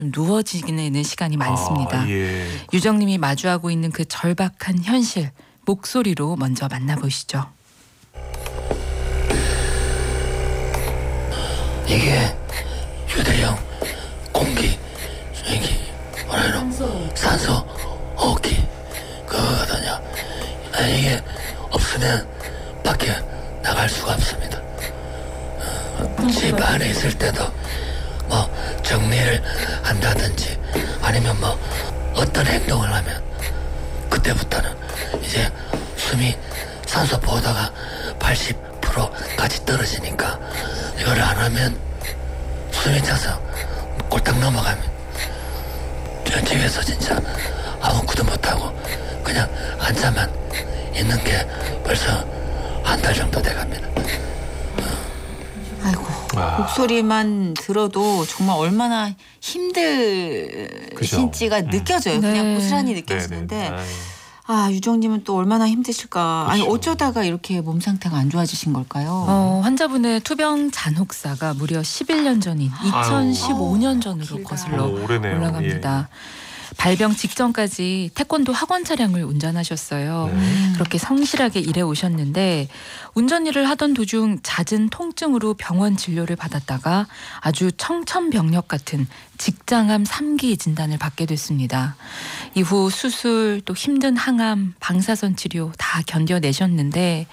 누워지는 시간이 많습니다. 예. 유정님이 마주하고 있는 그 절박한 현실, 목소리로 먼저 만나보시죠. 이게 휴대용 공기, 이게 산소, 호흡기 그거거든요. 이게 없으면 밖에 나갈 수가 없습니다. 집 안에 있을 때도 뭐 정리를 한다든지 아니면 뭐 어떤 행동을 하면 그때부터는 이제 숨이 산소 보호도가 80%까지 떨어지니까 이거를 안 하면 숨이 차서 꼴딱 넘어가면 집에서 진짜 아무것도 못하고 그냥 앉아만 있는 게 벌써 한 달 정도 돼갑니다. 아이고, 목소리만 들어도 정말 얼마나 힘드신지가 느껴져요. 네. 그냥 고스란히 느껴지는데 네네. 유정님은 또 얼마나 힘드실까. 아니 그렇죠. 어쩌다가 이렇게 몸 상태가 안 좋아지신 걸까요? 환자분의 투병 잔혹사가 무려 11년 전인 2015년 전으로 길다. 거슬러 오래네요. 올라갑니다. 발병 직전까지 태권도 학원 차량을 운전하셨어요. 그렇게 성실하게 일해 오셨는데 운전 일을 하던 도중 잦은 통증으로 병원 진료를 받았다가 아주 청천벽력 같은 직장암 3기 진단을 받게 됐습니다. 이후 수술 또 힘든 항암, 방사선 치료 다 견뎌내셨는데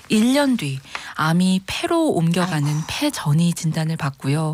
1년 뒤 암이 폐로 옮겨가는 폐전이 진단을 받고요.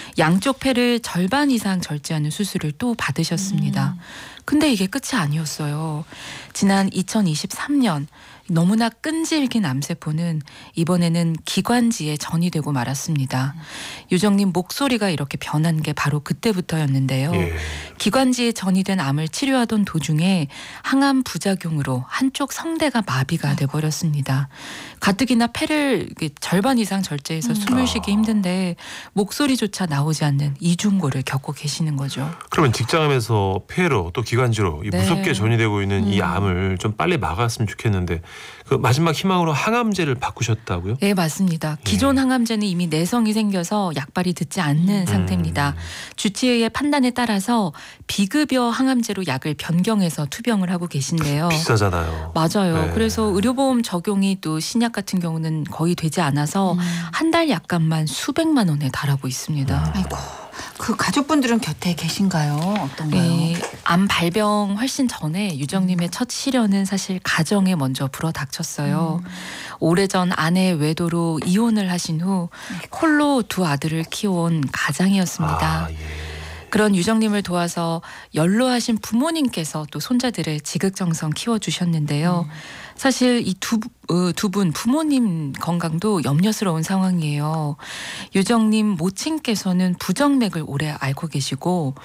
양쪽 폐를 절반 이상 절제하는 수술을 또 받으셨습니다. 근데 이게 끝이 아니었어요. 지난 2023년 너무나 끈질긴 암세포는 이번에는 기관지에 전이되고 말았습니다. 유정님 목소리가 이렇게 변한 게 바로 그때부터였는데요. 예. 기관지에 전이된 암을 치료하던 도중에 항암 부작용으로 한쪽 성대가 마비가 돼버렸습니다. 가뜩이나 폐를 절반 이상 절제해서 숨을 쉬기 힘든데 목소리조차 나오지 않는 이중고를 겪고 계시는 거죠. 그러면 직장암에서 폐로 또 기관지로 이 네. 무섭게 전이되고 있는 이 암을 좀 빨리 막았으면 좋겠는데 그 마지막 희망으로 항암제를 바꾸셨다고요? 네, 맞습니다. 기존 항암제는 이미 내성이 생겨서 약발이 듣지 않는 상태입니다. 주치의의 판단에 따라서 비급여 항암제로 약을 변경해서 투병을 하고 계신데요. 비싸잖아요. 맞아요. 네. 그래서 의료보험 적용이 또 신약 같은 경우는 거의 되지 않아서 한 달 약값만 수백만 원에 달하고 있습니다. 아이고, 그 가족분들은 곁에 계신가요? 어떤가요? 네, 암 발병 훨씬 전에 유정님의 첫 시련은 사실 가정에 먼저 불어닥쳤어요. 오래전 아내 외도로 이혼을 하신 후 홀로 두 아들을 키워온 가장이었습니다. 예. 그런 유정님을 도와서 연로하신 부모님께서 또 손자들을 지극정성 키워주셨는데요. 사실 이 두 분 부모님 건강도 염려스러운 상황이에요. 유정님 모친께서는 부정맥을 오래 앓고 계시고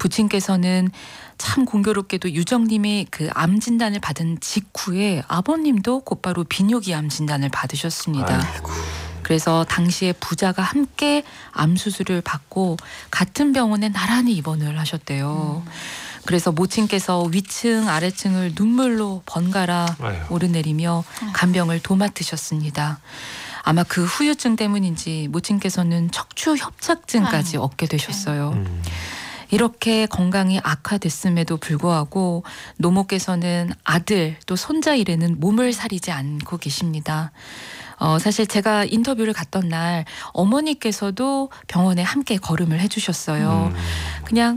부친께서는 참 공교롭게도 유정님이 그 암 진단을 받은 직후에 아버님도 곧바로 비뇨기 암 진단을 받으셨습니다. 아이고. 그래서 당시에 부자가 함께 암 수술을 받고 같은 병원에 나란히 입원을 하셨대요. 그래서 모친께서 위층 아래층을 눈물로 번갈아 아유. 오르내리며 간병을 도맡으셨습니다. 아마 그 후유증 때문인지 모친께서는 척추 협착증까지 얻게 되셨어요. 이렇게 건강이 악화됐음에도 불구하고 노모께서는 아들 또 손자 일에는 몸을 사리지 않고 계십니다. 사실 제가 인터뷰를 갔던 날 어머니께서도 병원에 함께 걸음을 해주셨어요. 그냥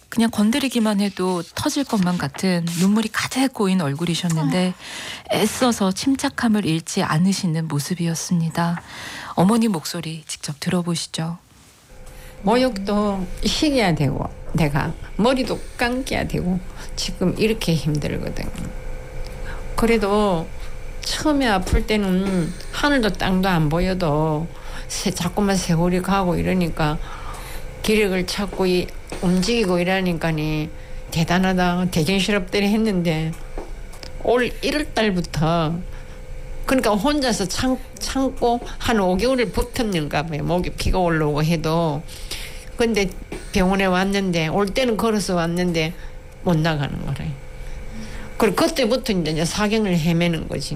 건드리기만 해도 터질 것만 같은 눈물이 가득 고인 얼굴이셨는데 애써서 침착함을 잃지 않으시는 모습이었습니다. 어머니 목소리 직접 들어보시죠. 모욕도 시켜야 되고 내가 머리도 감겨야 되고 지금 이렇게 힘들거든. 그래도 처음에 아플 때는 하늘도 땅도 안 보여도 자꾸만 세월이 가고 이러니까 기력을 찾고 움직이고 이러니까니 대단하다 대견스럽더니 했는데 올 1월 달부터 그러니까 혼자서 참고 한 5개월을 버텼는가 봐요. 목에 피가 올라오고 해도. 근데 병원에 왔는데 올 때는 걸어서 왔는데 못 나가는 거래. 그리고 그때부터 이제 사경을 헤매는 거지.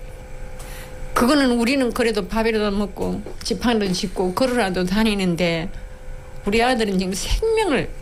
그거는 우리는 그래도 밥이라도 먹고 집 하나도 짓고 걸어라도 다니는데 우리 아들은 지금 생명을